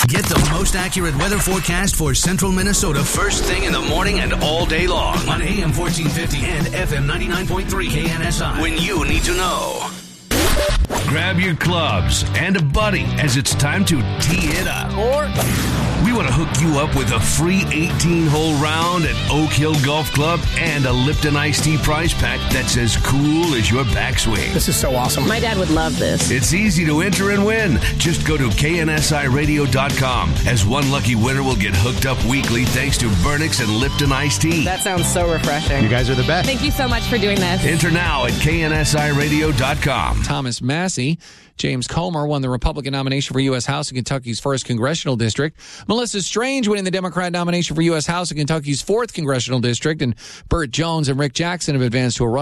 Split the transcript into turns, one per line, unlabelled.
Get the most accurate weather forecast for central Minnesota first thing in the morning and all day long on AM 1450 and FM 99.3 KNSI. When you need to know. Grab your clubs and a buddy as it's time to tee it up. Or we want to hook you up with a free 18-hole round at Oak Hill Golf Club and a Lipton Iced Tea prize pack that's as cool as your backswing.
This is so awesome.
My dad would love this.
It's easy to enter and win. Just go to KNSIRadio.com, as one lucky winner will get hooked up weekly thanks to Burnix and Lipton Iced Tea.
That sounds so refreshing.
You guys are the best.
Thank you so much for doing this.
Enter now at KNSIRadio.com.
Thomas Massey. James Comer won the Republican nomination for U.S. House in Kentucky's 1st Congressional District. Melissa Strange winning the Democrat nomination for U.S. House in Kentucky's 4th Congressional District. And Burt Jones and Rick Jackson have advanced to a run